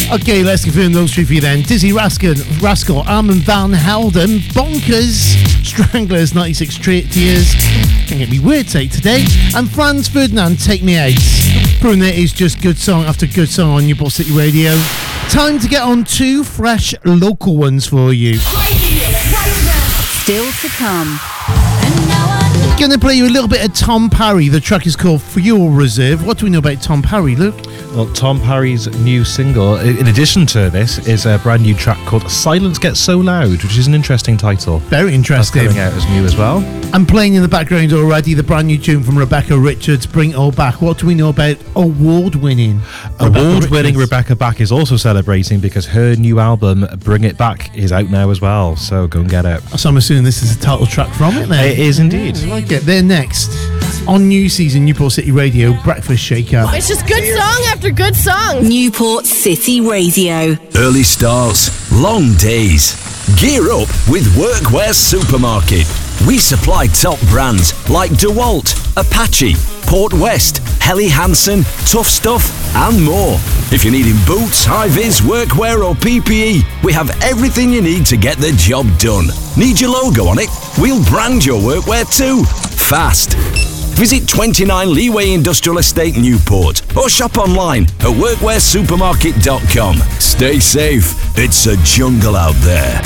Okay, let's confirm those three for you then. Dizzy Rascal, Armand Van Helden, Bonkers, Stranglers, 96 Straight Tears, can't get me words out today, and Franz Ferdinand, Take Me Out. Proving that is just good song after good song on Newport City Radio. Time to get on two fresh local ones for you. Still to come. Gonna play you a little bit of Tom Parry. The track is called Fuel Reserve. What do we know about Tom Parry, Luke? Well, Tom Parry's new single, in addition to this, is a brand new track called Silence Gets So Loud, which is an interesting title. Very interesting. That's coming out as new as well. I'm playing in the background already the brand new tune from Rebecca Richards, Bring It All Back. What do we know about award-winning Rebecca Back is also celebrating because her new album, Bring It Back, is out now as well. So go and get it. So I'm assuming this is a title track from it then? It is indeed. I like it. They're next on New Season Newport City Radio, Breakfast Shaker. It's just good song after good song. Newport City Radio. Early starts, long days. Gear up with Workwear Supermarket. We supply top brands like DeWalt, Apache, Port West, Helly Hansen, Tough Stuff, and more. If you're needing boots, high-vis, workwear or PPE, we have everything you need to get the job done. Need your logo on it? We'll brand your workwear too. Fast. Visit 29 Leeway Industrial Estate Newport or shop online at workwearsupermarket.com. Stay safe. It's a jungle out there.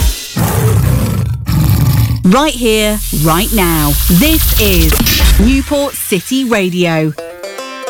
Right here, right now. This is Newport City Radio.